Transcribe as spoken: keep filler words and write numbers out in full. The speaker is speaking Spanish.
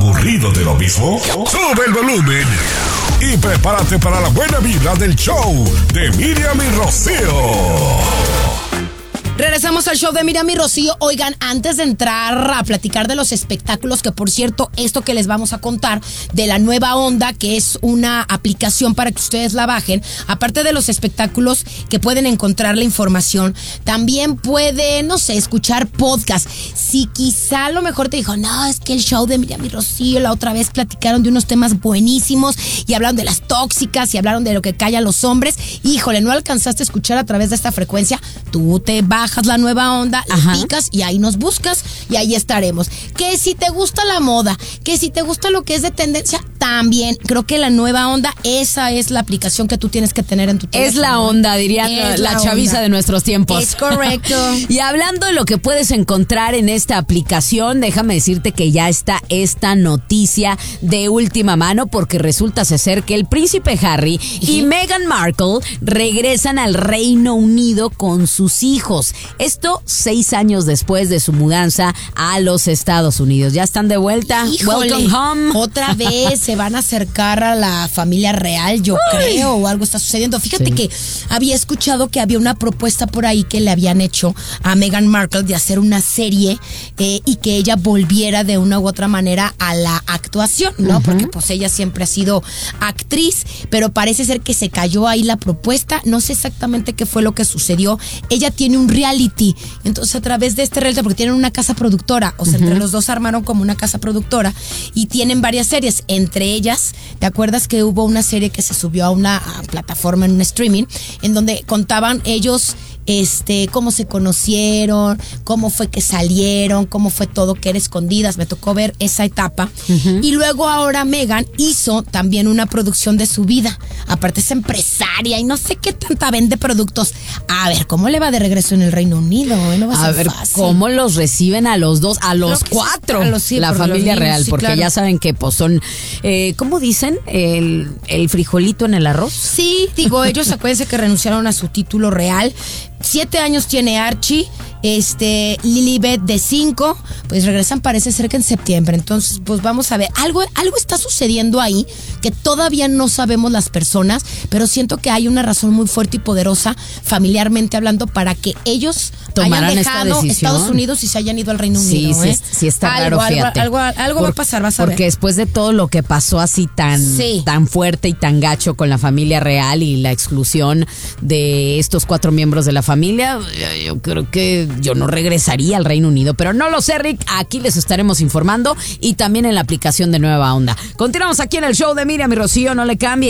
¿Aburrido de lo mismo? ¡Sube el volumen! Y prepárate para la buena vibra del show de Miriam y Rocío. Regresamos al show de Miriam y Rocío. Oigan, antes de entrar a platicar de los espectáculos, que por cierto, esto que les vamos a contar de la nueva Onda, que es una aplicación para que ustedes la bajen, aparte de los espectáculos que pueden encontrar la información, también pueden, no sé, escuchar podcast. Si quizá a lo mejor te dijo, no, es que el show de Miriam y Rocío la otra vez platicaron de unos temas buenísimos y hablaron de las tóxicas y hablaron de lo que callan los hombres. Híjole, no alcanzaste a escuchar a través de esta frecuencia, tú te vas bajas la nueva Onda, le picas y ahí nos buscas y ahí estaremos. Que si te gusta la moda, que si te gusta lo que es de tendencia, también creo que la nueva Onda, esa es la aplicación que tú tienes que tener en tu teléfono. Es la onda, dirían la, la chaviza onda de nuestros tiempos. Es correcto. Y hablando de lo que puedes encontrar en esta aplicación, déjame decirte que ya está esta noticia de última mano, porque resulta ser que el príncipe Harry y Meghan Markle regresan al Reino Unido con sus hijos. Esto seis años después de su mudanza a los Estados Unidos. Ya están de vuelta. Híjole, welcome home. Otra vez se van a acercar a la familia real, yo Uy. creo, o algo está sucediendo. Fíjate sí. que había escuchado que había una propuesta por ahí que le habían hecho a Meghan Markle de hacer una serie eh, y que ella volviera de una u otra manera a la actuación, ¿no? Uh-huh. Porque pues ella siempre ha sido actriz, pero parece ser que se cayó ahí la propuesta. No sé exactamente qué fue lo que sucedió. Ella tiene un reality, entonces a través de este reality, porque tienen una casa productora, o sea, uh-huh. entre los dos armaron como una casa productora y tienen varias series, entre ellas, ¿te acuerdas que hubo una serie que se subió a una a plataforma en un streaming, en donde contaban ellos este cómo se conocieron, cómo fue que salieron, cómo fue todo, que era escondidas? Me tocó ver esa etapa. Uh-huh. Y luego ahora Meghan hizo también una producción de su vida. Aparte es empresaria y no sé qué tanta vende productos. A ver, ¿cómo le va de regreso en el Reino Unido? No va a, a ser ver, fácil. ¿Cómo los reciben a los dos, a los cuatro? Sí, a los, sí, la familia niños, real, sí, porque claro. ya saben que pues son, eh, ¿cómo dicen? El, el frijolito en el arroz. Sí, digo, ellos acuérdense que renunciaron a su título real. Siete años tiene Archie, este, Lilibet de cinco, pues regresan parece ser que en septiembre. Entonces, pues vamos a ver, algo, algo está sucediendo ahí que todavía no sabemos las personas, pero siento que hay una razón muy fuerte y poderosa, familiarmente hablando, para que ellos tomarán hayan dejado Estados Unidos y se hayan ido al Reino Unido. Sí, ¿eh? sí, sí está algo, raro, fíjate. Algo, algo, algo Por, va a pasar, vas a porque ver. Porque después de todo lo que pasó así tan, sí. tan fuerte y tan gacho con la familia real y la exclusión de estos cuatro miembros de la familia, yo creo que yo no regresaría al Reino Unido, pero no lo sé, Rick, aquí les estaremos informando y también en la aplicación de Nueva Onda. Continuamos aquí en el show de Miriam y Rocío, no le cambie.